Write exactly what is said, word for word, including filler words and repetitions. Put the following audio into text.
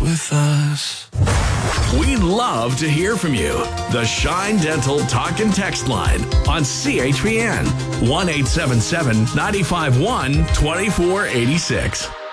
with us. We'd love to hear from you. The Shine Dental Talk and Text line on C H P N one eight seven seven, nine five one, two four eight six.